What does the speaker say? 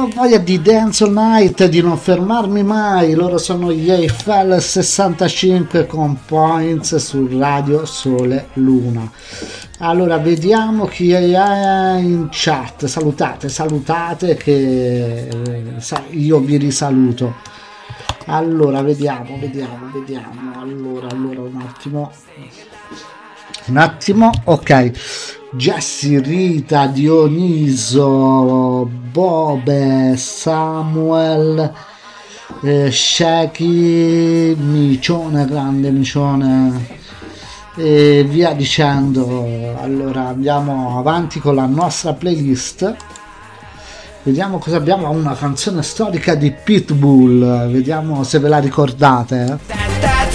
Ho voglia di Dance All Night, di non fermarmi mai. Loro sono gli Eiffel 65 con Points su Radio Sole Luna. Allora vediamo chi è in chat. Salutate che io vi risaluto. Allora vediamo. Allora un attimo, ok. Jessy, Rita, Dioniso, Bobe, Samuel, Shaki, Micione, grande Micione, e via dicendo. Allora andiamo avanti con la nostra playlist. Vediamo cosa abbiamo. Una canzone storica di Pitbull, vediamo se ve la ricordate.